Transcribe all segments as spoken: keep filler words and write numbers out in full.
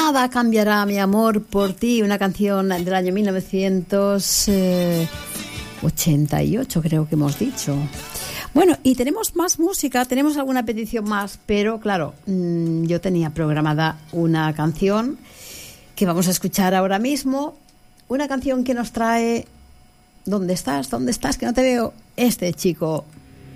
Nada cambiará mi amor por ti, una canción del año mil novecientos ochenta y ocho, creo que hemos dicho. Bueno, y tenemos más música, tenemos alguna petición más, pero claro, mmm, yo tenía programada una canción que vamos a escuchar ahora mismo, una canción que nos trae... ¿Dónde estás? ¿Dónde estás? Que no te veo. Este chico.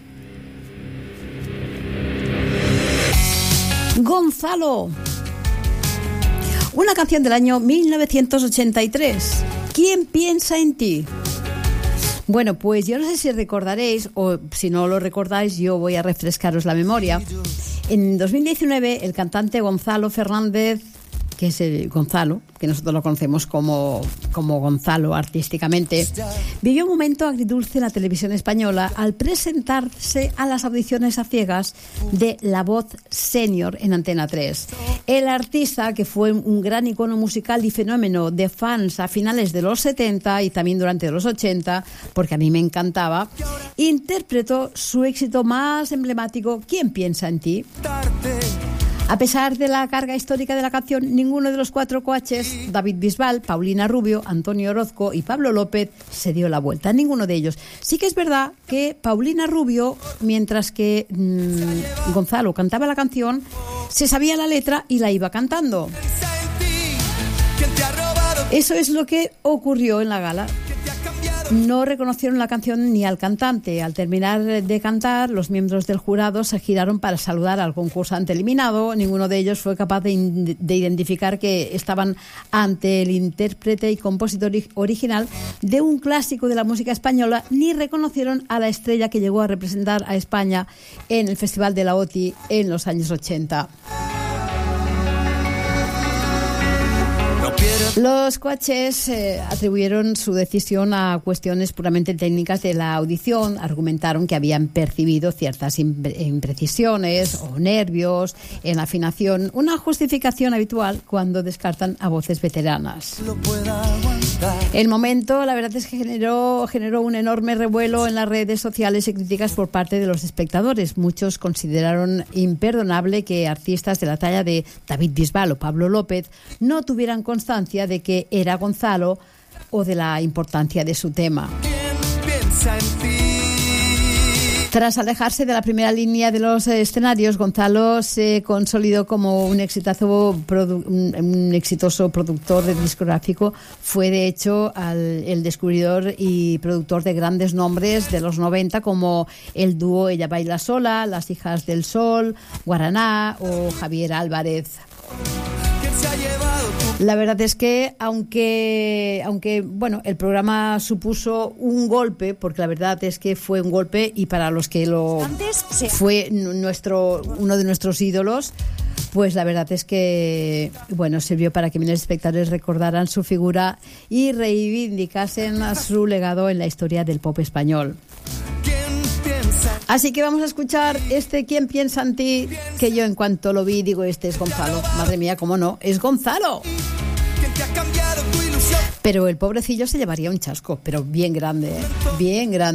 Gonzalo. Una canción del año mil novecientos ochenta y tres. ¿Quién piensa en ti? Bueno, pues yo no sé si recordaréis, o si no lo recordáis, yo voy a refrescaros la memoria. En dos mil diecinueve, el cantante Gonzalo Fernández, que es el Gonzalo, que nosotros lo conocemos como, como Gonzalo artísticamente, vivió un momento agridulce en la televisión española al presentarse a las audiciones a ciegas de La Voz Senior en Antena tres. El artista, que fue un gran icono musical y fenómeno de fans a finales de los setenta y también durante los ochenta, porque a mí me encantaba, interpretó su éxito más emblemático, ¿Quién piensa en ti? A pesar de la carga histórica de la canción, ninguno de los cuatro coaches, David Bisbal, Paulina Rubio, Antonio Orozco y Pablo López, se dio la vuelta. Ninguno de ellos. Sí que es verdad que Paulina Rubio, mientras que mmm, Gonzalo cantaba la canción, se sabía la letra y la iba cantando. Eso es lo que ocurrió en la gala. No reconocieron la canción ni al cantante. Al terminar de cantar, los miembros del jurado se giraron para saludar al concursante eliminado. Ninguno de ellos fue capaz de, in- de identificar que estaban ante el intérprete y compositor original de un clásico de la música española, ni reconocieron a la estrella que llegó a representar a España en el Festival de la O T I en los años ochenta. Los coaches eh, atribuyeron su decisión a cuestiones puramente técnicas de la audición. Argumentaron que habían percibido ciertas impre- imprecisiones o nervios en la afinación, una justificación habitual cuando descartan a voces veteranas. El momento, la verdad es que generó, generó un enorme revuelo en las redes sociales y críticas por parte de los espectadores. Muchos consideraron imperdonable que artistas de la talla de David Bisbal o Pablo López no tuvieran constancia de que era Gonzalo o de la importancia de su tema. Tras alejarse de la primera línea de los escenarios, Gonzalo se consolidó como un exitoso, produ- un, un exitoso productor de discográfico. Fue, de hecho, al, el descubridor y productor de grandes nombres de los noventa, como el dúo Ella Baila Sola, Las Hijas del Sol, Guaraná o Javier Álvarez. La verdad es que aunque aunque bueno, el programa supuso un golpe, porque la verdad es que fue un golpe, y para los que lo fue nuestro uno de nuestros ídolos, pues la verdad es que bueno, sirvió para que miles de espectadores recordaran su figura y reivindicasen a su legado en la historia del pop español. Así que vamos a escuchar este ¿Quién piensa en ti? Que yo en cuanto lo vi digo, este es Gonzalo. Madre mía, cómo no, es Gonzalo. Pero el pobrecillo se llevaría un chasco, pero bien grande, ¿eh? Bien grande.